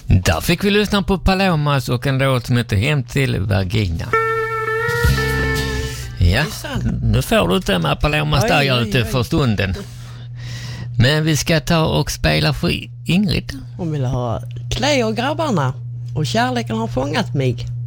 Där fick vi lyssna på Palomas och en låt som heter Hem till Virginia. Ja, nu får du inte med Palomas där jag ute för stunden. Men vi ska ta och spela för Ingrid. Hon vill ha Klä och grabbarna och Kärleken har fångat mig.